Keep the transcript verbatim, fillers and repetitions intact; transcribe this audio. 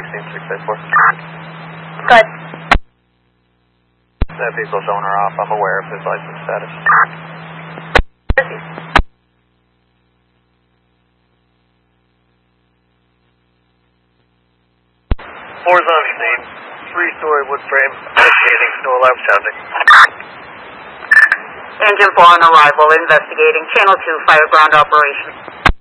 sixteen six eight four. Good. That vehicle's owner off. I'm aware of his license status. Four's on scene. Three-story wood frame. Investigating snow alarm sounding. Engine four on arrival. Investigating channel two fire ground operation.